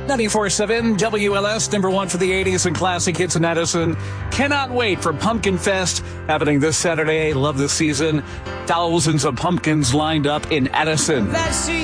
94.7 WLS, number one for the 80s and classic hits in Edison. Cannot wait for Pumpkin Fest happening this Saturday. Love the season. Thousands of pumpkins lined up in Edison.